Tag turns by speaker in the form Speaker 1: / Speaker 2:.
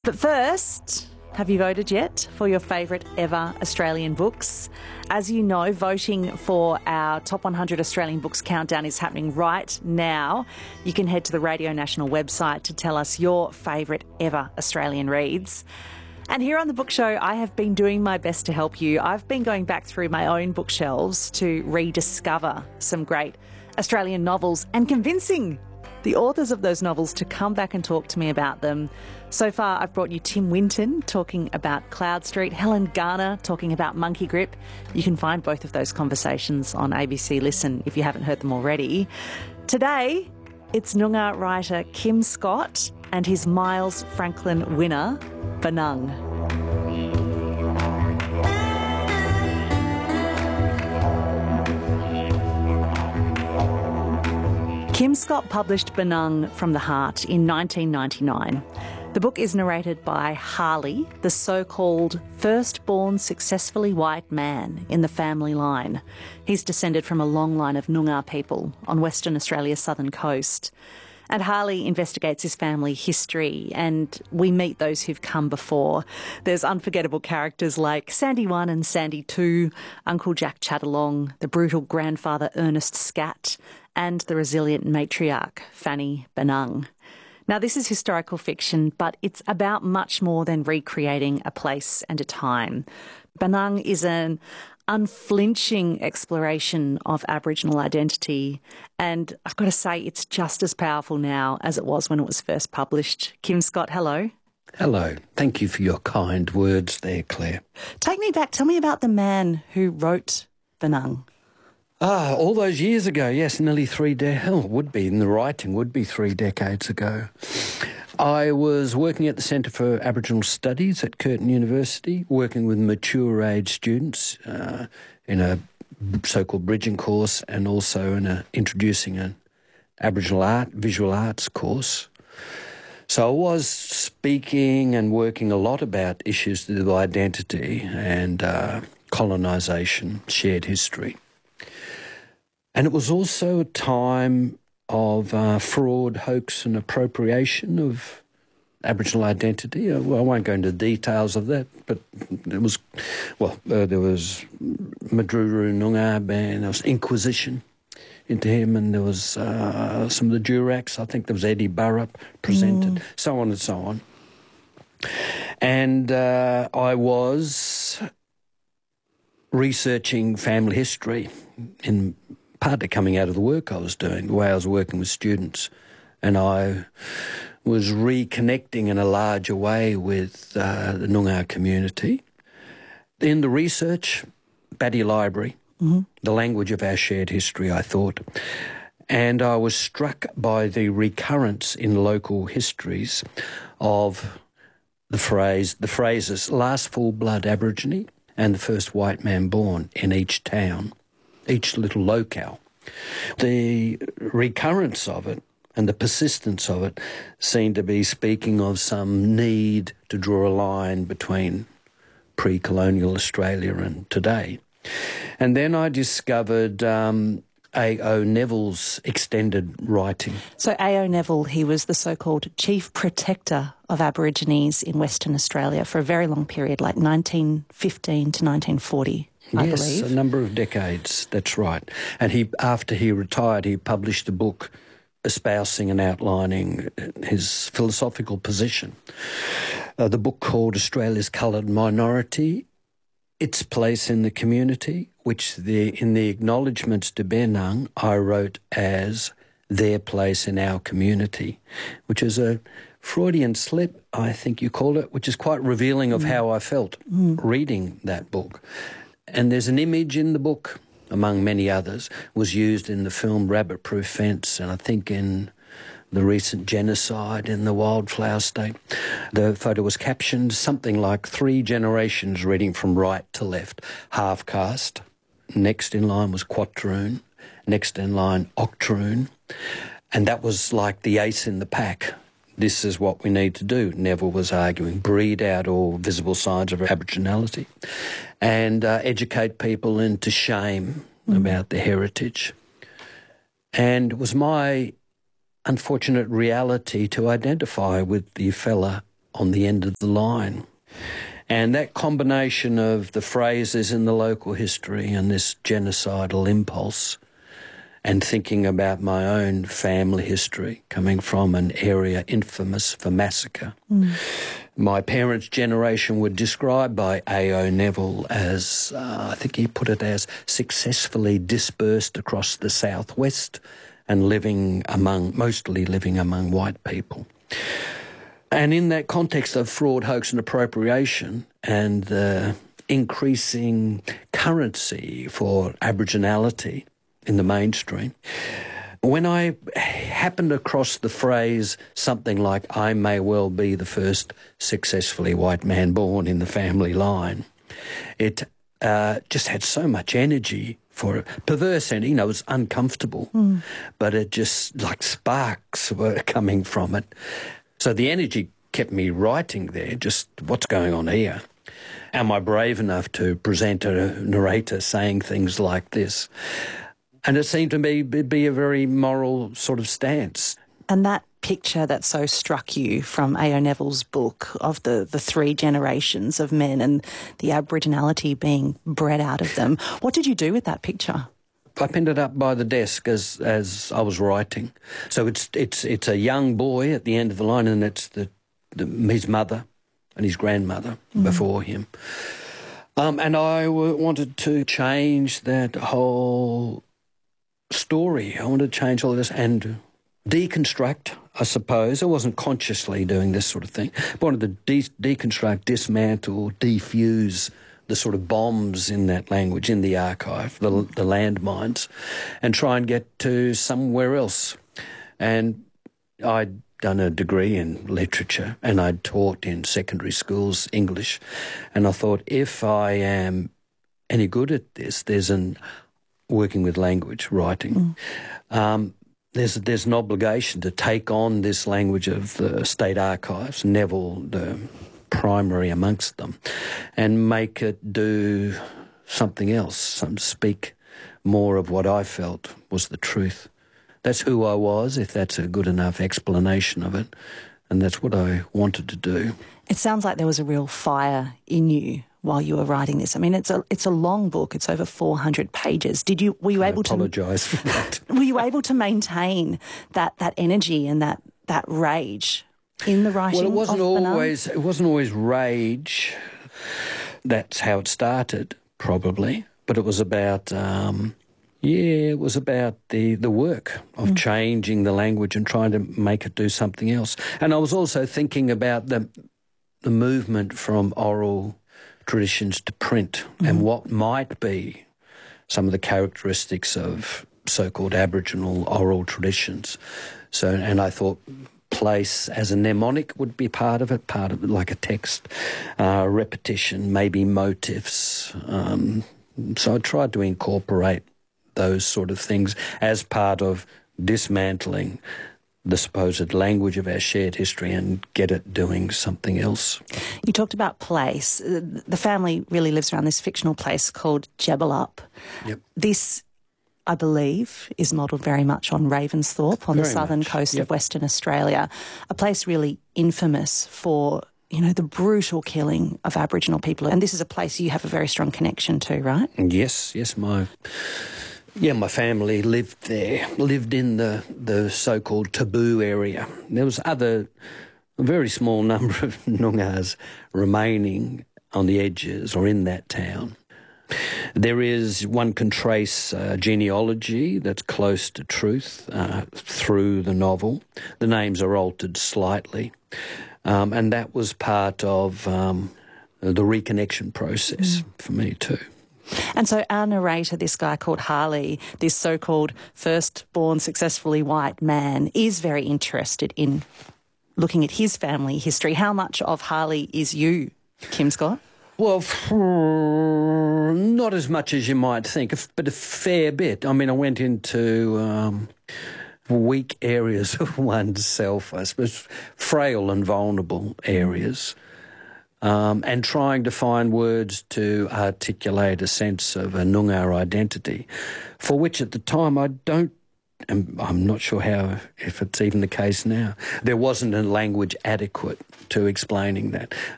Speaker 1: But first, have you voted yet for your favourite ever Australian books? As you know, voting for our Top 100 Australian Books countdown is happening right now. You can head to the Radio National website to tell us your favourite ever Australian reads. And here on The Book Show, I have been doing my best to help you. I've been going back through my own bookshelves to rediscover some great Australian novels and convincing the authors of those novels to come back and talk to me about them. So far, I've brought you Tim Winton talking about Cloud Street, Helen Garner talking about Monkey Grip. You can find both of those conversations on ABC Listen if you haven't heard them already. Today, it's Noongar writer Kim Scott and his Miles Franklin winner, Benung. Kim Scott published Benung from the Heart in 1999. The book is narrated by Harley, the so-called firstborn successfully white man in the family line. He's descended from a long line of Noongar people on Western Australia's southern coast. And Harley investigates his family history, and we meet those who've come before. There's unforgettable characters like Sandy 1 and Sandy 2, Uncle Jack Chatterlong, the brutal grandfather Ernest Scat, and the resilient matriarch Fanny Benung. Now, this is historical fiction, but it's about much more than recreating a place and a time. Benung is an unflinching exploration of Aboriginal identity, and I've got to say it's just as powerful now as it was when it was first published. Kim Scott, hello.
Speaker 2: Hello. Thank you for your kind words there, Claire.
Speaker 1: Take me back. Tell me about the man who wrote Benung.
Speaker 2: All those years ago, yes, nearly 3 decades, would be 3 decades ago. I was working at the Centre for Aboriginal Studies at Curtin University, working with mature age students in a so-called bridging course and also in introducing an Aboriginal art, visual arts course. So I was speaking and working a lot about issues to do with identity and colonisation, shared history. And it was also a time of fraud, hoax and appropriation of Aboriginal identity. Well, I won't go into details of that, but it was, there was Madruru Noongar Band, there was Inquisition into him, and there was some of the Duracs. I think there was Eddie Burrup presented, so on and so on. And I was researching family history in partly coming out of the work I was doing, the way I was working with students. And I was reconnecting in a larger way with the Noongar community. In the research, Batty Library, the language of our shared history, I thought. And I was struck by the recurrence in local histories of the phrases last full-blood Aborigine and the first white man born in each town, each little locale. The recurrence of it and the persistence of it seemed to be speaking of some need to draw a line between pre-colonial Australia and today. And then I discovered A.O. Neville's extended writing.
Speaker 1: So A.O. Neville, he was the so-called chief protector of Aborigines in Western Australia for a very long period, like 1915 to 1940. I believe.
Speaker 2: Yes, a number of decades, that's right. And after he retired, he published a book espousing and outlining his philosophical position. The book called Australia's Coloured Minority, Its Place in the Community, which in the acknowledgements to Benung, I wrote as Their Place in Our Community, which is a Freudian slip, I think you call it, which is quite revealing of how I felt reading that book. And there's an image in the book, among many others, was used in the film Rabbit Proof Fence, and I think in the recent genocide in the Wildflower State. The photo was captioned something like 3 generations reading from right to left, half caste. Next in line was quatroon, next in line octoroon, and that was like the ace in the pack. This is what we need to do, Neville was arguing, breed out all visible signs of Aboriginality and educate people into shame about their heritage. And it was my unfortunate reality to identify with the fella on the end of the line. And that combination of the phrases in the local history and this genocidal impulse, and thinking about my own family history, coming from an area infamous for massacre. My parents' generation were described by A.O. Neville as, I think he put it as, successfully dispersed across the southwest and mostly living among white people. And in that context of fraud, hoax and appropriation and the increasing currency for Aboriginality in the mainstream, when I happened across the phrase something like, I may well be the first successfully white man born in the family line, it just had so much energy for it. Perverse energy, it was uncomfortable, but it just, like sparks were coming from it. So the energy kept me writing there, just what's going on here? Am I brave enough to present a narrator saying things like this? And it seemed to me be a very moral sort of stance.
Speaker 1: And that picture that so struck you from A.O. Neville's book of the three generations of men and the Aboriginality being bred out of them, what did you do with that picture?
Speaker 2: I pinned it up by the desk as I was writing. So it's a young boy at the end of the line, and it's his mother and his grandmother before him. And I wanted to change that whole story. I wanted to change all of this and deconstruct, I suppose. I wasn't consciously doing this sort of thing. I wanted to deconstruct, dismantle, defuse the sort of bombs in that language, in the archive, the landmines, and try and get to somewhere else. And I'd done a degree in literature and I'd taught in secondary schools English. And I thought, if I am any good at this, working with language, writing, there's an obligation to take on this language of the state archives, Neville, the primary amongst them, and make it do something else, speak more of what I felt was the truth. That's who I was, if that's a good enough explanation of it, and that's what I wanted to do.
Speaker 1: It sounds like there was a real fire in you while you were writing this. I mean, it's a long book. It's over 400 pages. Were you able to
Speaker 2: apologise for that?
Speaker 1: Were you able to maintain that energy and that rage in the writing?
Speaker 2: Well, it wasn't always rage. That's how it started, probably. But it was about it was about the work of changing the language and trying to make it do something else. And I was also thinking about the movement from oral traditions to print and what might be some of the characteristics of so-called Aboriginal oral traditions. So, and I thought place as a mnemonic would be part of it like a text, repetition, maybe motifs. So I tried to incorporate those sort of things as part of dismantling the supposed language of our shared history and get it doing something else.
Speaker 1: You talked about place. The family really lives around this fictional place called Jebbelup.
Speaker 2: Yep.
Speaker 1: This, I believe, is modelled very much on Ravensthorpe on the southern coast of Western Australia, a place really infamous for, the brutal killing of Aboriginal people. And this is a place you have a very strong connection to, right?
Speaker 2: Yes, my family lived there, lived in the so-called taboo area. There was a very small number of Noongars remaining on the edges or in that town. One can trace genealogy that's close to truth through the novel. The names are altered slightly. And that was part of the reconnection process for me too.
Speaker 1: And so our narrator, this guy called Harley, this so-called first-born successfully white man, is very interested in looking at his family history. How much of Harley is you, Kim Scott?
Speaker 2: Well, not as much as you might think, but a fair bit. I mean, I went into weak areas of oneself, I suppose, frail and vulnerable areas. And trying to find words to articulate a sense of a Noongar identity, for which at the time I don't and I'm not sure if it's even the case now, there wasn't a language adequate to explaining that.